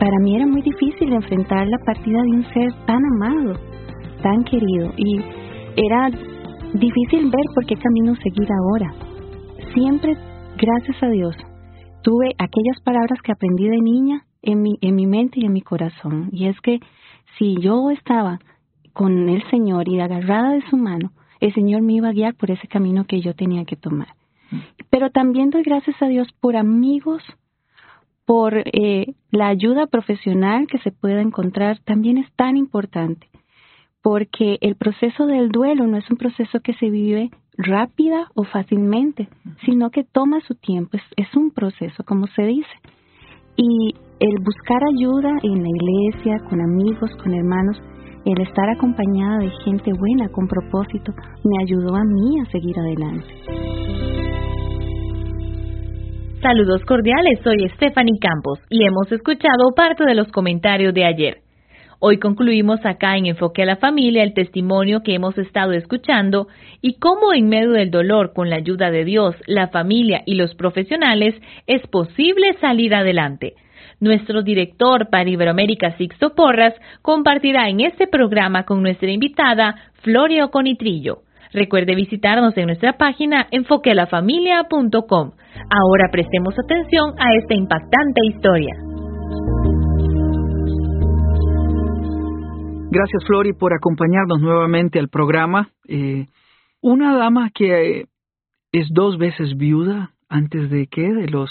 para mí era muy difícil enfrentar la partida de un ser tan amado, tan querido, y era difícil ver por qué camino seguir ahora. Siempre, gracias a Dios, tuve aquellas palabras que aprendí de niña en mi mente y en mi corazón, y es que si yo estaba con el Señor y agarrada de su mano, el Señor me iba a guiar por ese camino que yo tenía que tomar. Pero también doy gracias a Dios por amigos, por la ayuda profesional que se pueda encontrar, también es tan importante, porque el proceso del duelo no es un proceso que se vive rápida o fácilmente, sino que toma su tiempo, es un proceso, como se dice. Y el buscar ayuda en la iglesia, con amigos, con hermanos, el estar acompañada de gente buena, con propósito, me ayudó a mí a seguir adelante. Saludos cordiales, soy Stephanie Campos y hemos escuchado parte de los comentarios de ayer. Hoy concluimos acá en Enfoque a la Familia el testimonio que hemos estado escuchando y cómo en medio del dolor, con la ayuda de Dios, la familia y los profesionales, es posible salir adelante. Nuestro director para Iberoamérica, Sixto Porras, compartirá en este programa con nuestra invitada, Floria Oconitrillo. Recuerde visitarnos en nuestra página enfoquealafamilia.com. Ahora prestemos atención a esta impactante historia. Gracias, Flori, por acompañarnos nuevamente al programa. Una dama que es 2 veces viuda antes de de los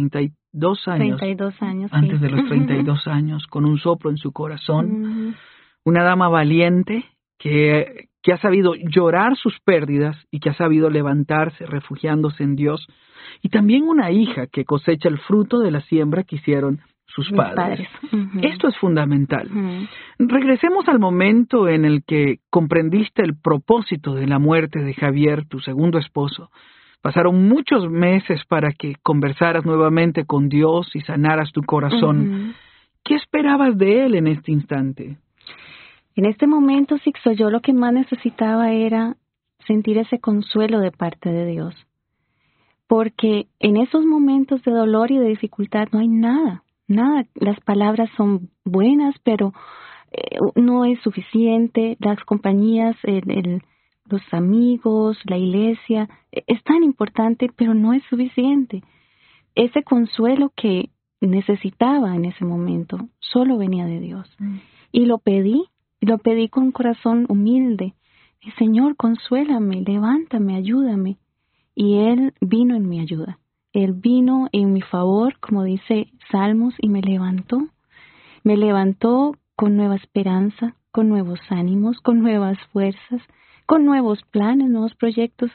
32 años. 32 años, antes sí. de los 32 años, con un soplo en su corazón. Una dama valiente que ha sabido llorar sus pérdidas y que ha sabido levantarse refugiándose en Dios. Y también una hija que cosecha el fruto de la siembra que hicieron sus padres. Esto es fundamental. Regresemos al momento en el que comprendiste el propósito de la muerte de Javier, tu segundo esposo. Pasaron muchos meses para que conversaras nuevamente con Dios y sanaras tu corazón. ¿Qué esperabas de él en este instante? En este momento, Sixto, yo lo que más necesitaba era sentir ese consuelo de parte de Dios. Porque en esos momentos de dolor y de dificultad no hay nada. Las palabras son buenas, pero no es suficiente. Las compañías, los amigos, la iglesia, es tan importante, pero no es suficiente. Ese consuelo que necesitaba en ese momento solo venía de Dios. Y lo pedí con un corazón humilde. Y, Señor, consuélame, levántame, ayúdame. Y Él vino en mi ayuda. Él vino en mi favor, como dice Salmos, y me levantó. Me levantó con nueva esperanza, con nuevos ánimos, con nuevas fuerzas, con nuevos planes, nuevos proyectos.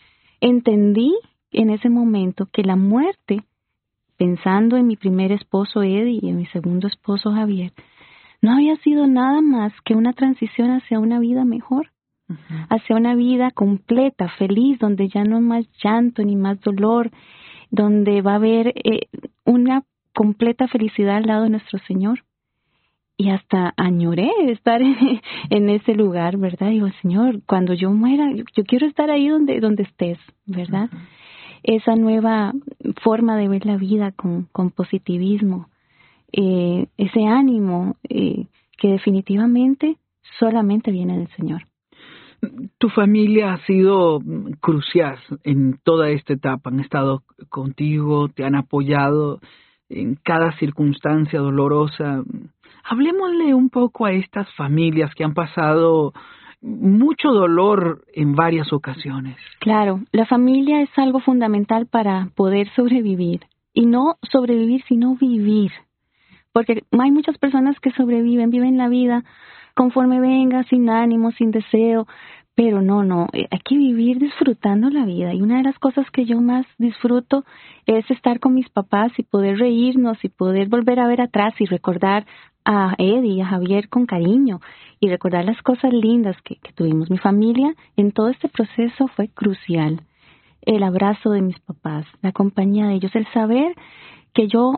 Entendí en ese momento que la muerte, pensando en mi primer esposo Eddie y en mi segundo esposo Javier, no había sido nada más que una transición hacia una vida mejor, hacia una vida completa, feliz, donde ya no hay más llanto ni más dolor, donde va a haber una completa felicidad al lado de nuestro Señor. Y hasta añoré estar en ese lugar, ¿verdad? Digo, Señor, cuando yo muera, yo quiero estar ahí donde estés, ¿verdad? Esa nueva forma de ver la vida con positivismo, ese ánimo que definitivamente solamente viene del Señor. Tu familia ha sido crucial en toda esta etapa. Han estado contigo, te han apoyado en cada circunstancia dolorosa. Hablemosle un poco a estas familias que han pasado mucho dolor en varias ocasiones. Claro, la familia es algo fundamental para poder sobrevivir. Y no sobrevivir, sino vivir. Porque hay muchas personas que viven la vida conforme venga, sin ánimo, sin deseo, pero no, hay que vivir disfrutando la vida. Y una de las cosas que yo más disfruto es estar con mis papás y poder reírnos y poder volver a ver atrás y recordar a Eddie y a Javier con cariño y recordar las cosas lindas que tuvimos. Mi familia en todo este proceso fue crucial. El abrazo de mis papás, la compañía de ellos, el saber que yo